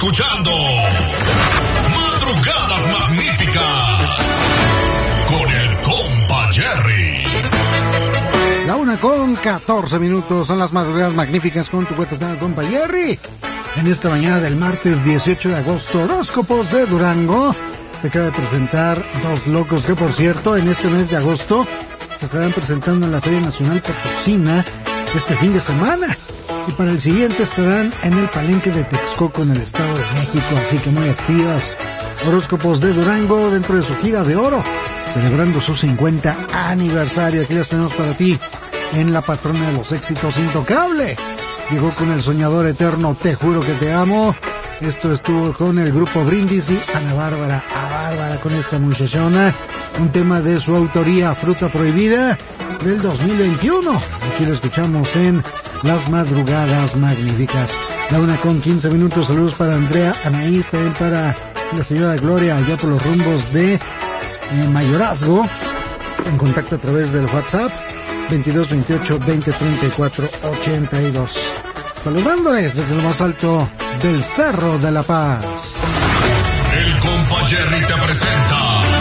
escuchando Madrugadas Magníficas con el compa Jerry. La 1:14 son las Madrugadas Magníficas con tu cuenta, compa Jerry. En esta mañana del martes 18 de agosto, horóscopos de Durango. Te acaba de presentar dos locos que, por cierto, en este mes de agosto se estarán presentando en la Feria Nacional Potosina este fin de semana. Y para el siguiente estarán en el Palenque de Texcoco en el Estado de México, así que muy activas. Horóscopos de Durango dentro de su gira de oro, celebrando su 50 aniversario. Aquí las tenemos para ti en la patrona de los éxitos, Intocable. Llegó con El Soñador Eterno, Te Juro Que Te Amo. Esto estuvo con el grupo Brindisi, Ana Bárbara, a Bárbara con esta muchachona. Un tema de su autoría, Fruta Prohibida, del 2021. Aquí lo escuchamos en Las Madrugadas Magníficas. La 1:15. Saludos para Andrea, Anaís, también para la señora Gloria, allá por los rumbos de Mayorazgo. En contacto a través del WhatsApp 22 28 20 34 82. Saludándoles desde lo más alto del Cerro de la Paz. El compa Jerry te presenta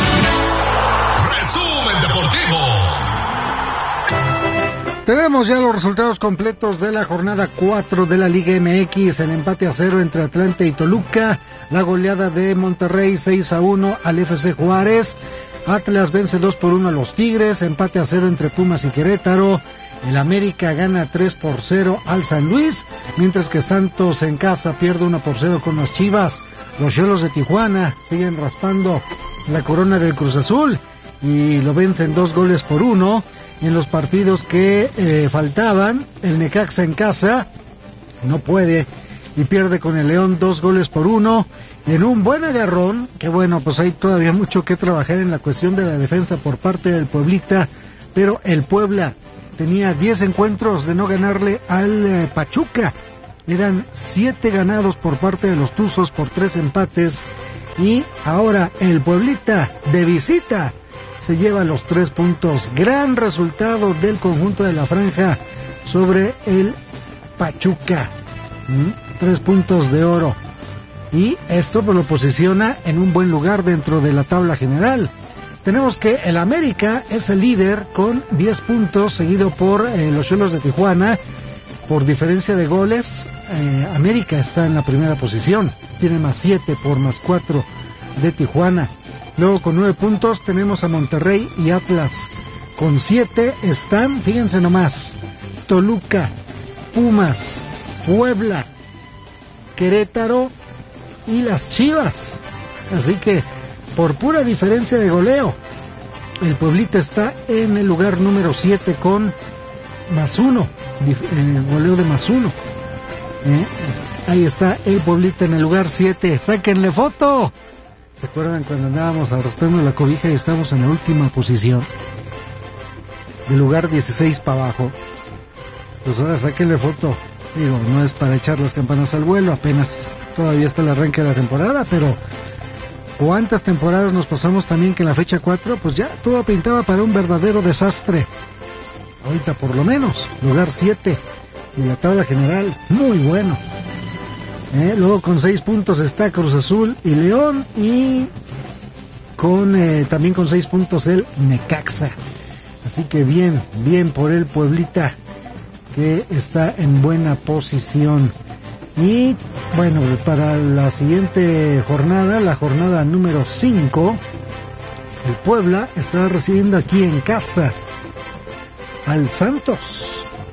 Resumen Deportivo. Tenemos ya los resultados completos de la jornada 4 de la Liga MX. El empate a 0 entre Atlante y Toluca. La goleada de Monterrey 6-1 al FC Juárez. Atlas vence 2-1 a los Tigres. Empate a 0 entre Pumas y Querétaro. El América gana 3-0 al San Luis, mientras que Santos en casa pierde 1-0 con las Chivas. Los Xolos de Tijuana siguen raspando la corona del Cruz Azul y lo vencen 2-1. En los partidos que faltaban, el Necaxa en casa no puede y pierde con el León 2-1. Y en un buen agarrón, que bueno, pues hay todavía mucho que trabajar en la cuestión de la defensa por parte del Pueblita, pero el Puebla tenía 10 encuentros de no ganarle al Pachuca. Eran 7 ganados por parte de los Tuzos por 3 empates. Y ahora el Pueblita de visita se lleva los 3 puntos. Gran resultado del conjunto de la Franja sobre el Pachuca. 3 puntos de oro. Y esto pues lo posiciona en un buen lugar dentro de la tabla general. Tenemos que el América es el líder con 10 puntos, seguido por los Xolos de Tijuana. Por diferencia de goles, América está en la primera posición. Tiene más 7 por más 4 de Tijuana. Luego con 9 puntos tenemos a Monterrey y Atlas. Con 7 están, fíjense nomás, Toluca, Pumas, Puebla, Querétaro y las Chivas. Así que por pura diferencia de goleo, el Pueblita está en el lugar número 7 con más 1, goleo de más 1. Ahí está el Pueblita en el lugar 7. ¡Sáquenle foto! ¿Se acuerdan cuando andábamos arrastrando la cobija y estábamos en la última posición? Del lugar 16 para abajo. Pues ahora sáquenle foto. Digo, no es para echar las campanas al vuelo, apenas todavía está el arranque de la temporada, pero ¿cuántas temporadas nos pasamos también que en la fecha 4? Pues ya todo pintaba para un verdadero desastre. Ahorita por lo menos, lugar 7 de la tabla general, muy bueno. Luego con 6 puntos está Cruz Azul y León, y con también con 6 puntos el Necaxa. Así que bien por el Pueblita, que está en buena posición. Y bueno, para la siguiente jornada, la jornada número 5, el Puebla estará recibiendo aquí en casa al Santos.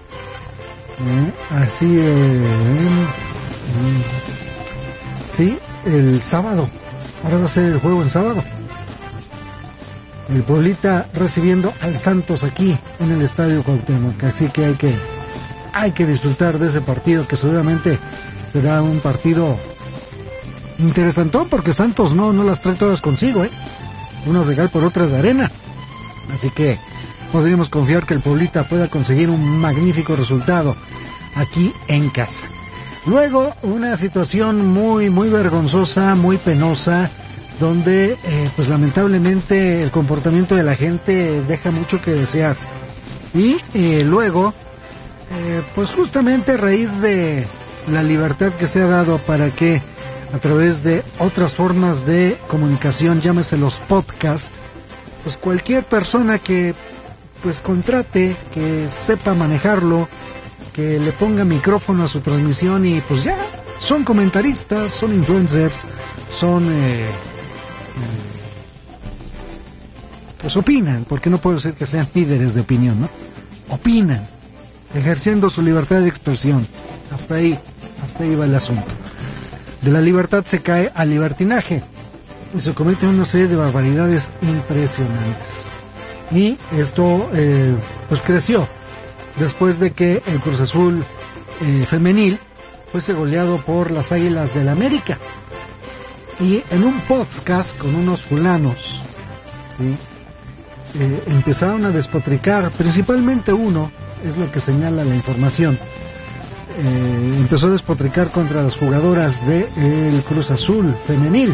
Así sí, el sábado. Ahora va a ser el juego el sábado. El Pueblita recibiendo al Santos aquí en el Estadio Cuauhtémoc. Así que hay que disfrutar de ese partido, que seguramente será un partido interesantón, porque Santos no las trae todas consigo, unas de cal por otras de arena. Así que podríamos confiar que el Pueblita pueda conseguir un magnífico resultado aquí en casa. Luego, una situación muy vergonzosa, muy penosa, donde pues lamentablemente el comportamiento de la gente deja mucho que desear. Y luego, pues justamente a raíz de la libertad que se ha dado para que a través de otras formas de comunicación, llámese los podcasts, pues cualquier persona que pues contrate, que sepa manejarlo, que le ponga micrófono a su transmisión y pues ya, son comentaristas, son influencers, son pues opinan, porque no puedo decir que sean líderes de opinión, ¿no? Opinan, ejerciendo su libertad de expresión. Hasta ahí va el asunto. De la libertad se cae al libertinaje y se cometen una serie de barbaridades impresionantes. Y esto pues creció después de que el Cruz Azul femenil fuese goleado por las Águilas del América. Y en un podcast con unos fulanos, ¿sí? Empezaron a despotricar, principalmente uno, es lo que señala la información, empezó a despotricar contra las jugadoras del Cruz Azul femenil,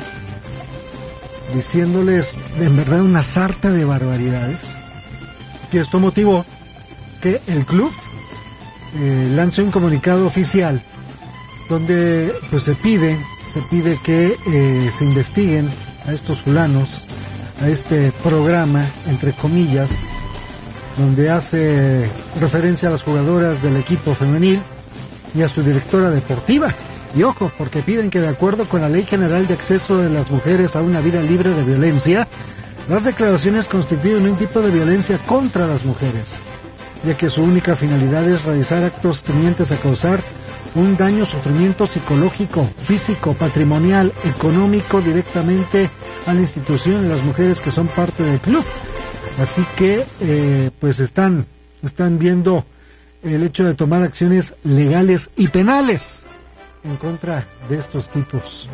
diciéndoles en verdad una sarta de barbaridades, y esto motivó que el club lance un comunicado oficial donde pues se pide que se investiguen a estos fulanos, a este programa, entre comillas, donde hace referencia a las jugadoras del equipo femenil y a su directora deportiva. Y ojo, porque piden que de acuerdo con la Ley General de Acceso de las Mujeres a una Vida Libre de Violencia, las declaraciones constituyen un tipo de violencia contra las mujeres, ya que su única finalidad es realizar actos tendientes a causar un daño, sufrimiento psicológico, físico, patrimonial, económico directamente a la institución y las mujeres que son parte del club. Así que pues están viendo el hecho de tomar acciones legales y penales en contra de estos tipos.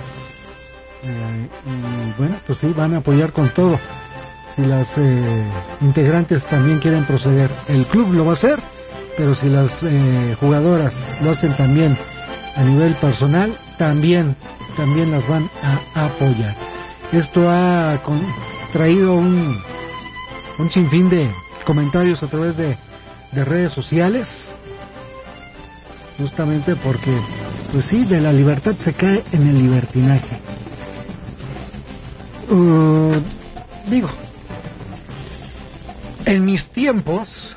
Y bueno, pues sí, van a apoyar con todo. Si las integrantes también quieren proceder, el club lo va a hacer, pero si las jugadoras lo hacen también a nivel personal, también las van a apoyar. Esto ha traído un sinfín de comentarios a través de redes sociales, justamente porque, pues sí, de la libertad se cae en el libertinaje. Digo, en mis tiempos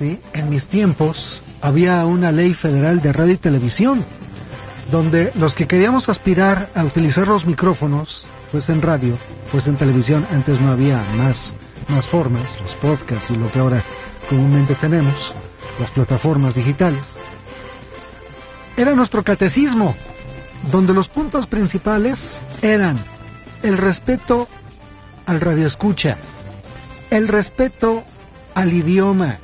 había una ley federal de radio y televisión, donde los que queríamos aspirar a utilizar los micrófonos, pues en radio, pues en televisión, antes no había más formas, los podcasts y lo que ahora comúnmente tenemos, las plataformas digitales. Era nuestro catecismo, donde los puntos principales eran el respeto al radioescucha, el respeto al idioma,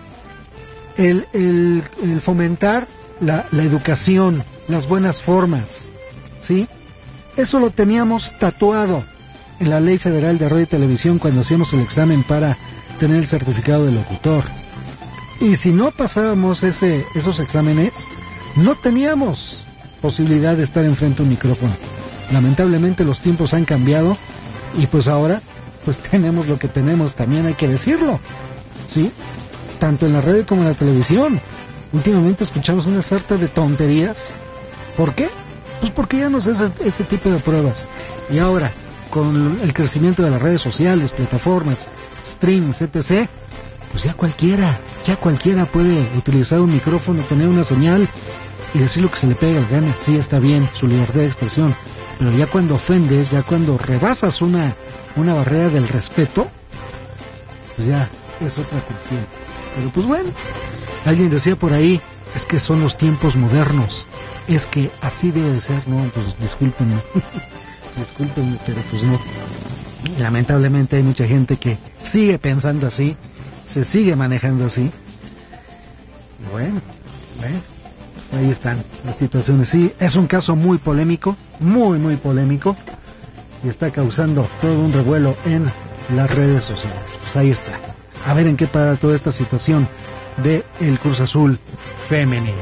el fomentar la educación, las buenas formas, ¿sí? Eso lo teníamos tatuado en la Ley Federal de Radio y Televisión cuando hacíamos el examen para tener el certificado de locutor. Y si no pasábamos esos exámenes, no teníamos posibilidad de estar enfrente a un micrófono. Lamentablemente los tiempos han cambiado y pues ahora pues tenemos lo que tenemos, también hay que decirlo, ¿sí? Tanto en la radio como en la televisión. Últimamente escuchamos una sarta de tonterías. ¿Por qué? Pues porque ya no se hace ese tipo de pruebas. Y ahora, con el crecimiento de las redes sociales, plataformas, streams, etc., pues ya cualquiera puede utilizar un micrófono, tener una señal y decir lo que se le pega la gana. Sí, está bien, su libertad de expresión, pero ya cuando ofendes, ya cuando rebasas una barrera del respeto, pues ya es otra cuestión. Pero pues bueno, alguien decía por ahí, es que son los tiempos modernos, es que así debe de ser. No, pues discúlpenme, pero pues no. Lamentablemente hay mucha gente que sigue pensando así, se sigue manejando así. Y bueno, pues ahí están las situaciones. Sí, es un caso muy polémico, muy polémico, y está causando todo un revuelo en las redes sociales. Pues ahí está. A ver en qué para toda esta situación de el Cruz Azul femenino.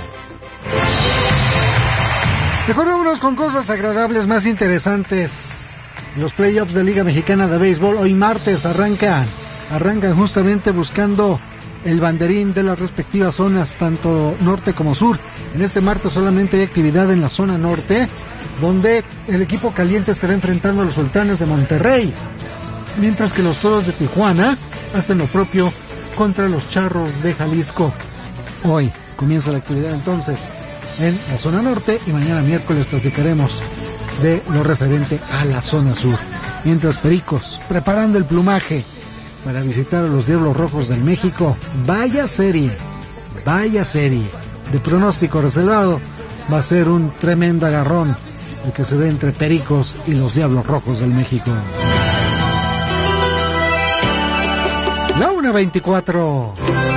Mejor vámonos con cosas agradables, más interesantes. Los playoffs de Liga Mexicana de Béisbol hoy martes arrancan justamente buscando el banderín de las respectivas zonas, tanto norte como sur. En este martes solamente hay actividad en la zona norte, donde el equipo caliente estará enfrentando a los Sultanes de Monterrey, mientras que los Toros de Tijuana hacen lo propio contra los Charros de Jalisco. Hoy comienza la actividad entonces en la zona norte y mañana miércoles platicaremos de lo referente a la zona sur. Mientras Pericos preparando el plumaje para visitar a los Diablos Rojos del México. Vaya serie de pronóstico reservado. Va a ser un tremendo agarrón el que se dé entre Pericos y los Diablos Rojos del México. La 1:24.